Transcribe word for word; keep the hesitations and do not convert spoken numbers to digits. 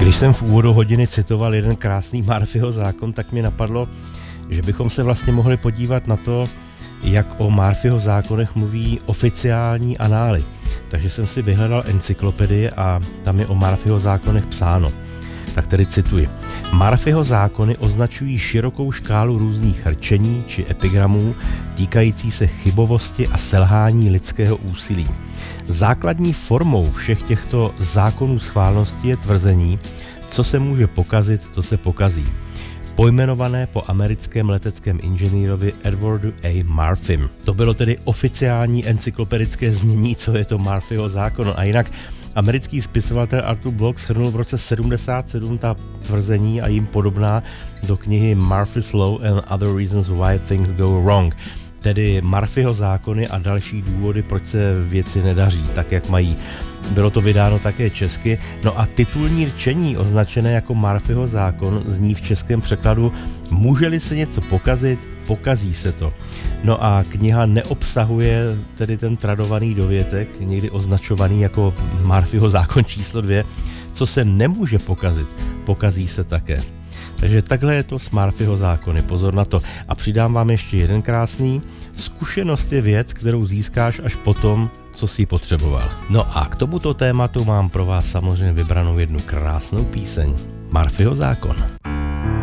Když jsem v úvodu hodiny citoval jeden krásný Murphyho zákon, tak mě napadlo, že bychom se vlastně mohli podívat na to, jak o Murphyho zákonech mluví oficiální anály. Takže jsem si vyhledal encyklopedii a tam je o Murphyho zákonech psáno. Tak tedy cituji. Murphyho zákony označují širokou škálu různých rčení či epigramů týkající se chybovosti a selhání lidského úsilí. Základní formou všech těchto zákonů schválnosti je tvrzení, co se může pokazit, to se pokazí. Pojmenované po americkém leteckém inženýrovi Edwardu A. Murphym. To bylo tedy oficiální encyklopedické znění, co je to Murphyho zákon. A jinak americký spisovatel Arthur Bloch shrnul v roce sedmdesát sedm ta tvrzení a jim podobná do knihy Murphy's Law and Other Reasons Why Things Go Wrong. Tedy Murphyho zákony a další důvody, proč se věci nedaří tak, jak mají. Bylo to vydáno také česky. No a titulní rčení označené jako Murphyho zákon zní v českém překladu může-li se něco pokazit, pokazí se to. No a kniha neobsahuje tedy ten tradovaný dovětek, někdy označovaný jako Murphyho zákon číslo dvě, co se nemůže pokazit, pokazí se také. Takže takhle je to s Murphyho zákony, pozor na to. A přidám vám ještě jeden krásný. Zkušenost je věc, kterou získáš až potom, co jsi potřeboval. No a k tomuto tématu mám pro vás samozřejmě vybranou jednu krásnou píseň. Murphyho zákon.